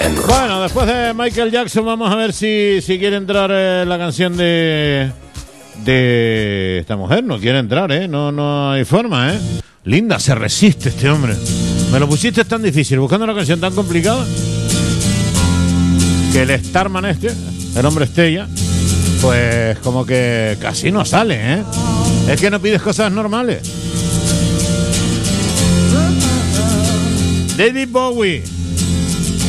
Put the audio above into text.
Bueno, después de Michael Jackson vamos a ver si quiere entrar la canción de esta mujer. No quiere entrar, no hay forma, Linda, se resiste este hombre. Me lo pusiste tan difícil, buscando una canción tan complicada, que el Starman el hombre estrella, pues como que casi no sale, Es que no pides cosas normales. David Bowie.